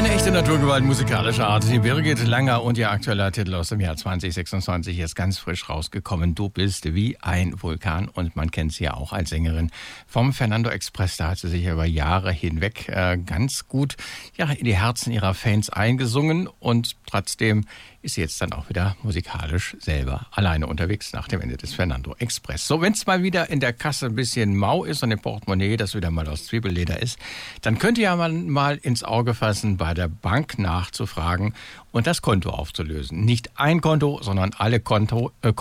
Eine echte Naturgewalt musikalischer Art. Die Birgit Langer und ihr aktueller Titel aus dem Jahr 2026 ist ganz frisch rausgekommen. Du bist wie ein Vulkan, und man kennt sie ja auch als Sängerin vom Fernando Express. Da hat sie sich über Jahre hinweg ganz gut in die Herzen ihrer Fans eingesungen, und trotzdem ist sie jetzt dann auch wieder musikalisch selber alleine unterwegs nach dem Ende des Fernando Express. So, wenn es mal wieder in der Kasse ein bisschen mau ist und im Portemonnaie das wieder mal aus Zwiebelleder ist, dann könnt ihr ja mal ins Auge fassen, bei der Bank nachzufragen und das Konto aufzulösen. Nicht ein Konto, sondern alle Konten